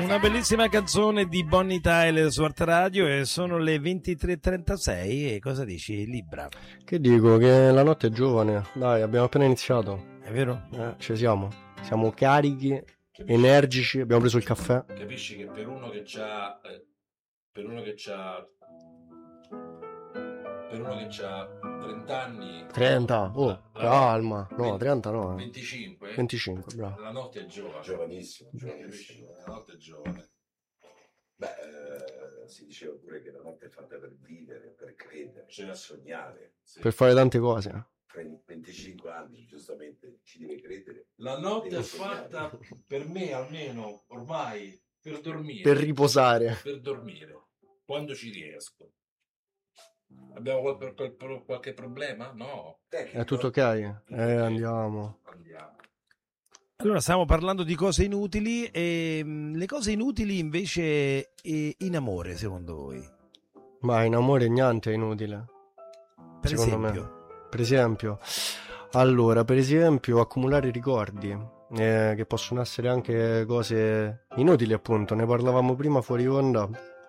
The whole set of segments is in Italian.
Una bellissima canzone di Bonnie Tyler su Arte Radio e sono le 23:36 e cosa dici, Libra? Che dico? Che la notte è giovane, dai, abbiamo appena iniziato. È vero? Ci siamo carichi, energici, abbiamo preso il caffè. Capisci che per uno che c'ha 30 anni 30, calma, no, 30 no. 25? 25, bravo. La notte è giovane. Giovanissimo. La notte è giovane. Si diceva pure che la notte è fatta per vivere, per credere, per sognare. Sì. Per fare tante cose. 25 anni, giustamente, ci deve credere. La notte è fatta, per me almeno, ormai, per dormire. Per riposare. Per dormire. Quando ci riesco. Abbiamo qualche problema? No. È tutto ok? Andiamo. Allora, stiamo parlando di cose inutili e le cose inutili invece in amore, secondo voi? Ma in amore niente è inutile. Per secondo esempio? me. Per esempio, accumulare ricordi, che possono essere anche cose inutili, appunto. Ne parlavamo prima fuori onda.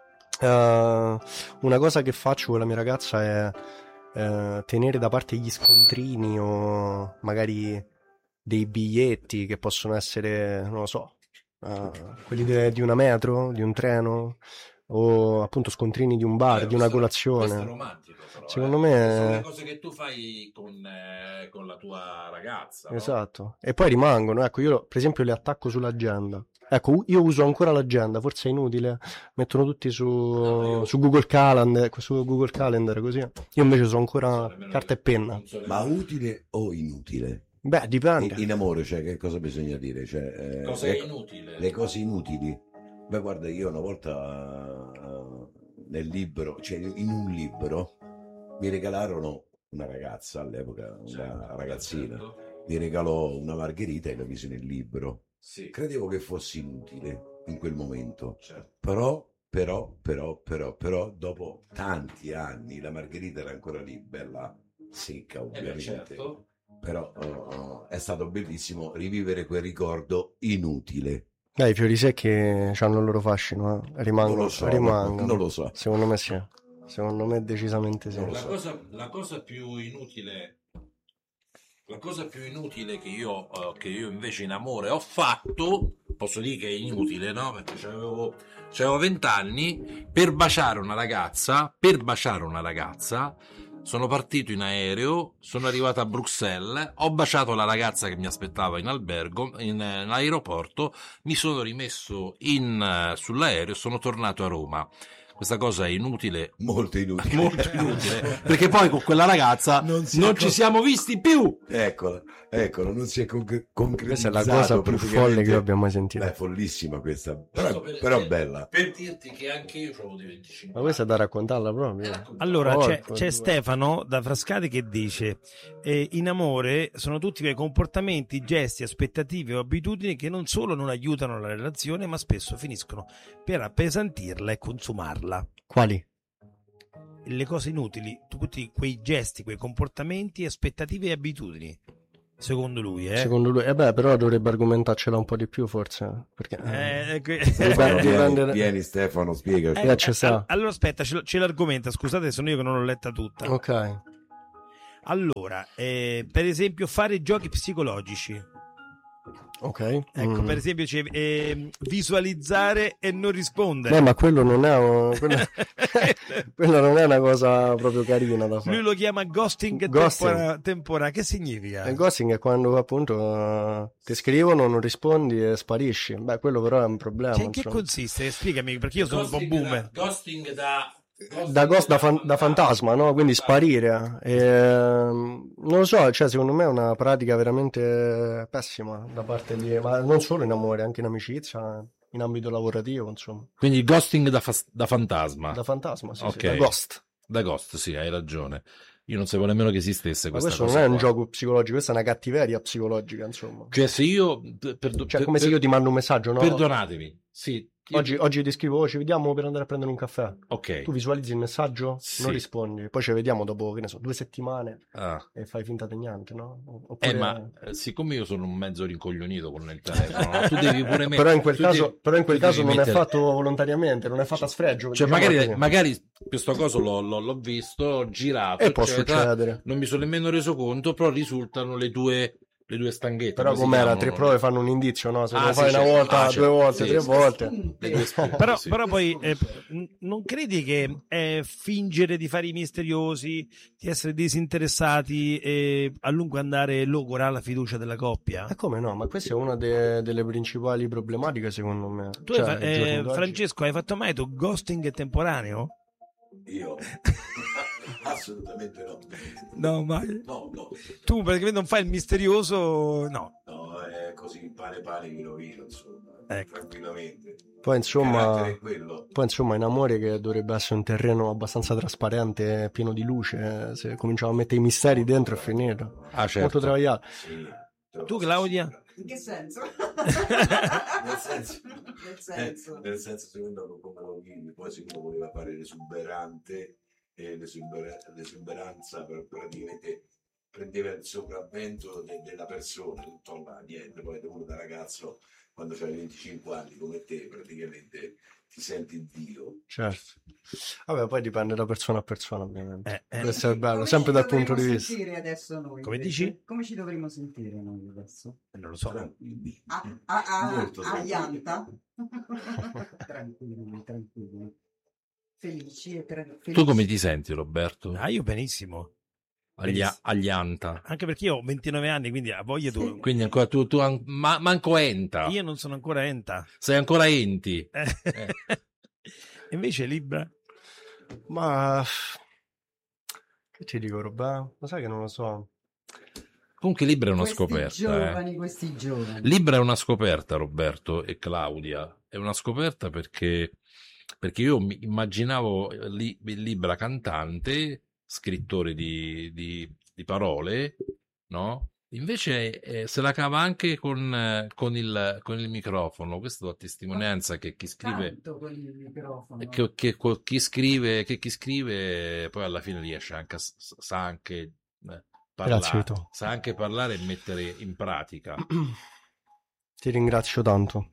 Una cosa che faccio con la mia ragazza è tenere da parte gli scontrini o magari dei biglietti che possono essere, non lo so, quelli di una metro, di un treno, o appunto scontrini di un bar, di una colazione. Questo è romantico, però, secondo me sono le cose che tu fai con la tua ragazza, no? Esatto, e poi rimangono, ecco, io per esempio le attacco sull'agenda. Ecco, io uso ancora l'agenda, forse è inutile, mettono tutti su Google Calendar, così. Io invece sono ancora carta e penna. Ma utile o inutile? Beh, dipende. In amore, cioè, che cosa bisogna dire? Cioè, cosa è inutile? Le cose inutili. Beh, guarda, io una volta nel libro, cioè in un libro, mi regalarono una ragazza all'epoca, una ragazzina, mi regalò una margherita e la mise nel libro. Sì. Credevo che fosse inutile in quel momento, certo. però, dopo tanti anni la margherita era ancora lì, bella secca, ovviamente. Certo. Però è stato bellissimo rivivere quel ricordo inutile. I fiori secchi hanno il loro fascino, rimangono. Non lo so. Secondo me sì. Secondo me decisamente sì. La cosa più inutile che io invece in amore ho fatto, posso dire che è inutile, no? Perché c'avevo 20 anni, per baciare una ragazza, sono partito in aereo, sono arrivato a Bruxelles, ho baciato la ragazza che mi aspettava in albergo, in aeroporto, mi sono rimesso sull'aereo e sono tornato a Roma. Questa cosa è inutile, molto inutile, perché poi con quella ragazza non ci siamo visti più. Eccolo, non si è concretizzato. Questa è la cosa più folle che io abbia mai sentito. È follissima questa, però bella. Per dirti che anche io avevo di 25 Ma questa è da raccontarla proprio. Allora c'è Stefano da Frascati che dice in amore sono tutti quei comportamenti, gesti, aspettative o abitudini che non solo non aiutano la relazione ma spesso finiscono per appesantirla e consumarla. Quali? Le cose inutili, tutti quei gesti, quei comportamenti, aspettative e abitudini. Secondo lui, Secondo lui, però dovrebbe argomentarcela un po' di più, forse. Perché vieni Stefano, spiegaci. Allora aspetta, ce l'argomenta, scusate, sono io che non l'ho letta tutta. Ok. Allora, per esempio, fare giochi psicologici. Ok. Ecco, per esempio, visualizzare e non rispondere. Ma quello non è quello non è una cosa proprio carina da fare. Lui lo chiama ghosting temporale. Che significa? Il ghosting è quando appunto ti scrivono, non rispondi e sparisci. Beh, quello però è un problema. Cioè, in che consiste? Spiegami, perché io sono un po' boomer. Ghosting da fantasma, no? Quindi sparire. Non lo so, cioè secondo me è una pratica veramente pessima da parte ma non solo in amore, anche in amicizia, in ambito lavorativo, insomma. Quindi ghosting da fantasma. Da fantasma, sì, okay. Sì, da ghost. Da ghost, sì, hai ragione. Io non sapevo nemmeno che esistesse questa cosa. Ma questo non è un gioco psicologico, questa è una cattiveria psicologica, insomma. Cioè se io come se io ti mando un messaggio, no? Perdonatemi. Sì, Oggi ti scrivo, ci vediamo per andare a prendere un caffè. Ok. Tu visualizzi il messaggio, Sì. non rispondi, poi ci vediamo dopo, che ne so, 2 settimane Ah. e fai finta di niente, no? Oppure... Ma siccome io sono un mezzo rincoglionito con il telefono, no? Tu devi pure mettere. Però in quel tu caso devi non mettere- è fatto volontariamente, non è fatto a sfregio. Cioè, diciamo così. magari questo coso l'ho visto, ho girato, E può eccetera, succedere. non mi sono nemmeno reso conto, però risultano le due stanghette. Però come si com'era, chiamano? 3 prove fanno un indizio, no? Se Ah, lo sì, fai una certo. volta, Ah, 2 certo. volte, Sì, 3 sì, volte. Le due spunte, Però, sì. però poi non credi che fingere di fare i misteriosi, di essere disinteressati e a lungo andare logora la fiducia della coppia? E come no? Ma questa è una delle principali problematiche, secondo me. Tu Cioè, hai ai giorni d'oggi- Francesco, hai fatto mai tu ghosting temporaneo? Io assolutamente no. No, mai. No, Cioè, Tu praticamente non fai il misterioso, no. no, è così pane mi rovino, insomma, Ecco. tranquillamente. Poi Il carattere insomma, è quello. in amore che dovrebbe essere un terreno abbastanza trasparente, pieno di luce, se cominciamo a mettere i misteri dentro è finito. Ah, certo. Molto travagliato. Sì, Tu, Claudia? In che senso? nel senso secondo me come lo vivi, poi se uno voleva fare l'esuberante e l'esuberanza praticamente prendeva il sopravvento della persona, tutto là, niente, poi uno da ragazzo quando c'hai 25 anni come te praticamente ti senti Dio. Certo. Vabbè, poi dipende da persona a persona, ovviamente. Eh. Questo è bello, Come sempre ci dal punto di dovremmo vista. sentire adesso noi, Come invece? dici? Come ci dovremmo sentire noi adesso? Non lo so. Tranquilli. A Molto tranquilli. Ianta? Tranquilli. Felici e felici. Tu come ti senti, Roberto? Ah, io benissimo. Agli anta. Anche perché io ho 29 anni, quindi a voglia tu. Quindi ancora tu manco enta. Io non sono ancora enta. Sei ancora enti. Invece Libra? Ma che ti dico, Roberto? Ma sai che non lo so. Comunque Libra è una Questi scoperta. questi giovani. Libra è una scoperta, Roberto e Claudia. È una scoperta perché io mi immaginavo Libra cantante, scrittore di parole, no? Invece se la cava anche con il microfono. Questo dà testimonianza che chi scrive Tanto con il microfono. chi scrive poi alla fine riesce anche sa anche Grazie, parlare, Vito. sa anche parlare e mettere in pratica. Ti ringrazio tanto.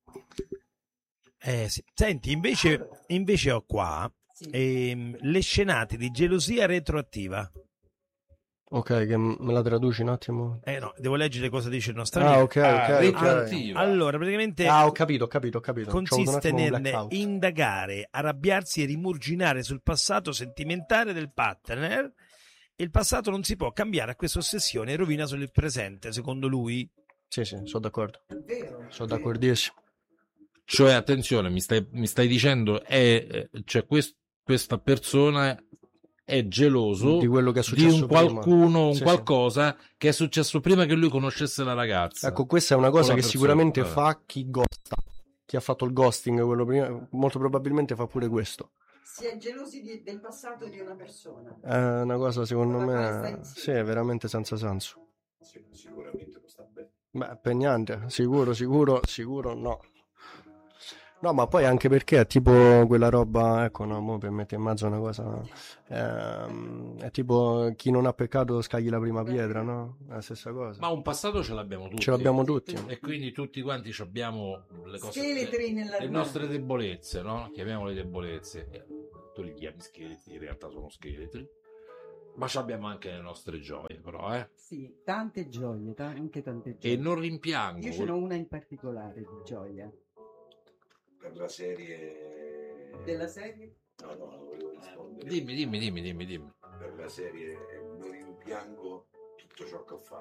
Sì. Senti, invece ho qua Sì. le scenate di gelosia retroattiva. Ok, che me la traduci un attimo? No, devo leggere cosa dice il nostro Ah, amico. ok. retroattiva. Allora, praticamente Ah, ho capito. C'ho avuto un consiste attimo un nel blackout. indagare, arrabbiarsi e rimurginare sul passato sentimentale del partner. Il passato non si può cambiare, a questa ossessione rovina solo il presente, secondo lui. Sì, sono d'accordo. È vero. Sono d'accordissimo. Cioè, attenzione, mi stai dicendo, cioè questa persona è geloso Di quello che è di successo un qualcuno, Sì, qualcosa che è successo prima che lui conoscesse la ragazza. Ecco, questa è una cosa Con che la sicuramente persona. fa chi ghosta. Chi ha fatto il ghosting, quello prima, molto probabilmente fa pure questo. Si è gelosi del passato di una persona. È una cosa, secondo Con la quale me, stai insieme. sì, è veramente senza senso. Sicuramente non sta bene. Beh, per niente, sicuro no. No, ma poi anche perché è tipo quella roba, ecco, no, mo per mettere in mezzo una cosa, è tipo chi non ha peccato scagli la prima pietra, no? È la stessa cosa. Ma un passato ce l'abbiamo tutti. Ce l'abbiamo tutti. E quindi tutti quanti abbiamo le cose, Scheletri le nell'armadio. nostre debolezze, no? Chiamiamole debolezze. Tu li chiami scheletri, in realtà sono scheletri. Ma abbiamo anche le nostre gioie, però, Sì, tante gioie, anche tante gioie. E non rimpiango. Io ce n'ho una in particolare di gioia. Per la serie... Della serie? No, non volevo rispondere. Dimmi. Per la serie non rimpiango tutto ciò che ho fatto.